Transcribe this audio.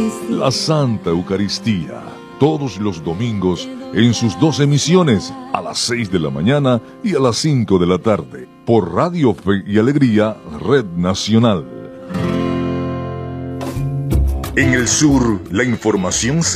La Santa Eucaristía, todos los domingos en sus 2 emisiones, a las 6 de la mañana y a las 5 de la tarde, por Radio Fe y Alegría, Red Nacional. En el sur, la información se